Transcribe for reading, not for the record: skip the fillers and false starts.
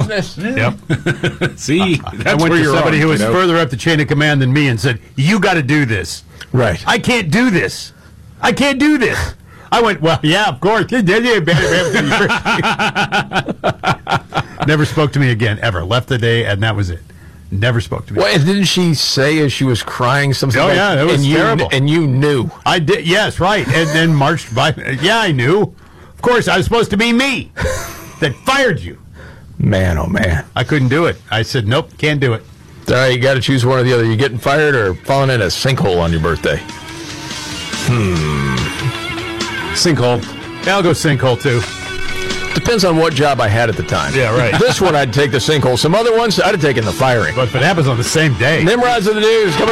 business. Yep. See, that's I went where to you're somebody wrong, who was you know? further up the chain of command than me and said, "You got to do this." Right. I can't do this. I can't do this. I went, well, yeah, of course. Never spoke to me again, ever. Left the day, and that was it. Never spoke to me. Well, and didn't she say as she was crying something? Oh, like, yeah, it was terrible. And you knew. I did, yes, right. And then marched by. Yeah, I knew. Of course, I was supposed to be me that fired you. Man, oh, man. I couldn't do it. I said, nope, can't do it. All right, you got to choose one or the other. You getting fired or falling in a sinkhole on your birthday? Sinkhole. Yeah, I'll go sinkhole, too. Depends on what job I had at the time. Yeah, right. This one, I'd take the sinkhole. Some other ones, I'd have taken the firing. But if it happens on the same day. Nimrods of the news coming